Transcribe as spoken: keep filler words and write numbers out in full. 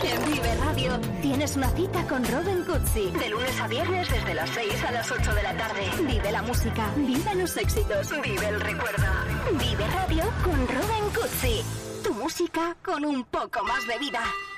En Vive Radio tienes una cita con Robin Cutsi. De lunes a viernes desde las seis a las ocho de la tarde. Vive la música, vive los éxitos, vive el recuerdo. Vive Radio con Robin Cutsi. Tu música con un poco más de vida.